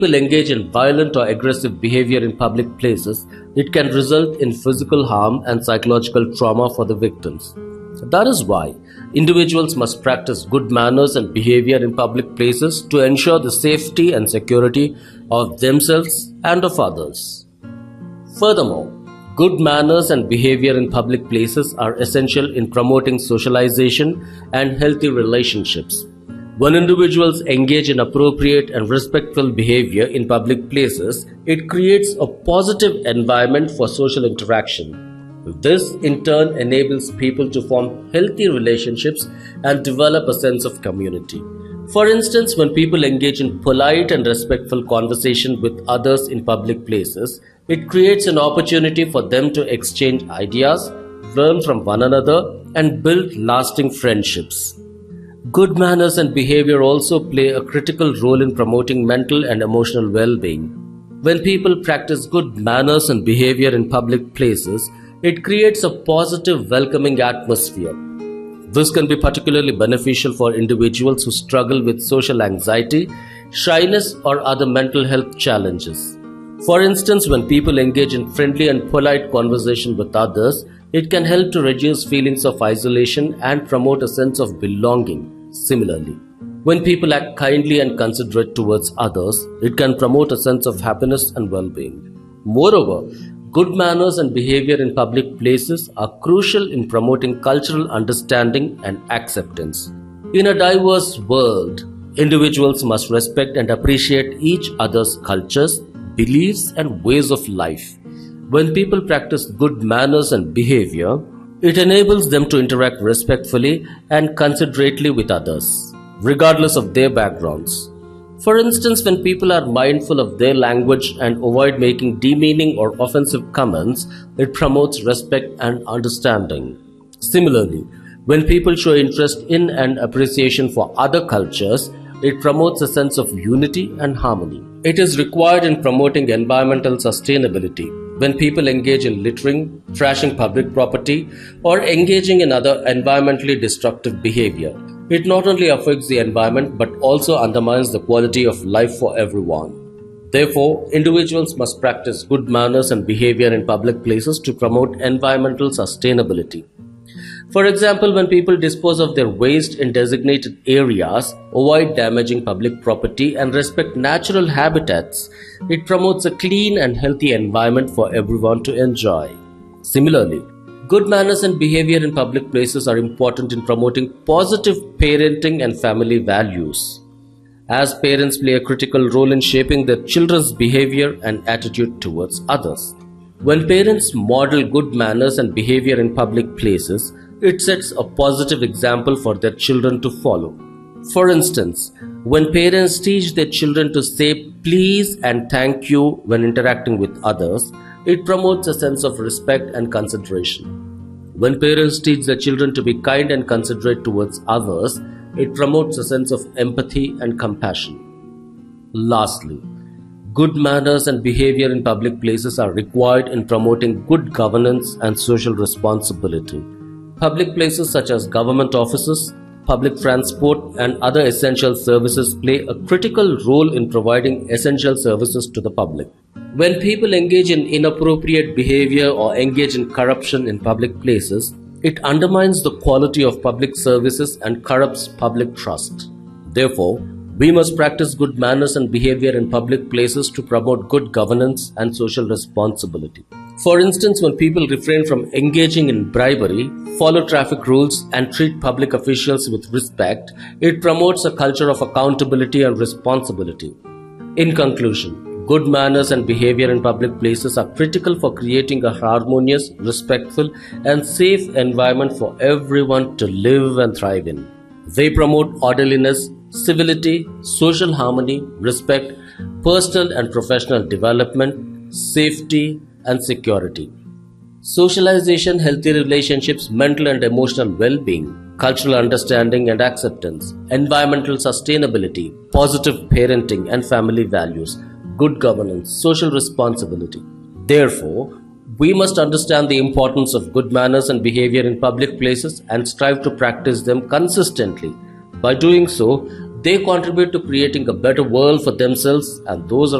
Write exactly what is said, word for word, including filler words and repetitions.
People engage in violent or aggressive behavior in public places, it can result in physical harm and psychological trauma for the victims. That is why individuals must practice good manners and behavior in public places to ensure the safety and security of themselves and of others. Furthermore, good manners and behavior in public places are essential in promoting socialization and healthy relationships. When individuals engage in appropriate and respectful behavior in public places, it creates a positive environment for social interaction. This, in turn, enables people to form healthy relationships and develop a sense of community. For instance, when people engage in polite and respectful conversation with others in public places, it creates an opportunity for them to exchange ideas, learn from one another, and build lasting friendships. Good manners and behavior also play a critical role in promoting mental and emotional well-being. When people practice good manners and behavior in public places, it creates a positive, welcoming atmosphere. This can be particularly beneficial for individuals who struggle with social anxiety, shyness, or other mental health challenges. For instance, when people engage in friendly and polite conversation with others, it can help to reduce feelings of isolation and promote a sense of belonging. Similarly, when people act kindly and considerate towards others, it can promote a sense of happiness and well-being. Moreover, good manners and behavior in public places are crucial in promoting cultural understanding and acceptance. In a diverse world, individuals must respect and appreciate each other's cultures, beliefs, and ways of life. When people practice good manners and behavior, it enables them to interact respectfully and considerately with others, regardless of their backgrounds. For instance, when people are mindful of their language and avoid making demeaning or offensive comments, it promotes respect and understanding. Similarly, when people show interest in and appreciation for other cultures, it promotes a sense of unity and harmony. It is required in promoting environmental sustainability. When people engage in littering, trashing public property, or engaging in other environmentally destructive behavior, it not only affects the environment but also undermines the quality of life for everyone. Therefore, individuals must practice good manners and behavior in public places to promote environmental sustainability. For example, when people dispose of their waste in designated areas, avoid damaging public property, and respect natural habitats, it promotes a clean and healthy environment for everyone to enjoy. Similarly, good manners and behavior in public places are important in promoting positive parenting and family values, as parents play a critical role in shaping their children's behavior and attitude towards others. When parents model good manners and behavior in public places, it sets a positive example for their children to follow. For instance, when parents teach their children to say please and thank you when interacting with others, it promotes a sense of respect and consideration. When parents teach their children to be kind and considerate towards others, it promotes a sense of empathy and compassion. Lastly, good manners and behavior in public places are required in promoting good governance and social responsibility. Public places such as government offices, public transport, and other essential services play a critical role in providing essential services to the public. When people engage in inappropriate behavior or engage in corruption in public places, it undermines the quality of public services and corrupts public trust. Therefore, we must practice good manners and behavior in public places to promote good governance and social responsibility. For instance, when people refrain from engaging in bribery, follow traffic rules, and treat public officials with respect, it promotes a culture of accountability and responsibility. In conclusion, good manners and behavior in public places are critical for creating a harmonious, respectful, and safe environment for everyone to live and thrive in. They promote orderliness, civility, social harmony, respect, personal and professional development, safety, and security. Socialization, healthy relationships, mental and emotional well-being, cultural understanding and acceptance, environmental sustainability, positive parenting and family values, good governance, social responsibility. Therefore, we must understand the importance of good manners and behavior in public places and strive to practice them consistently. By doing so, They contribute to creating a better world for themselves and those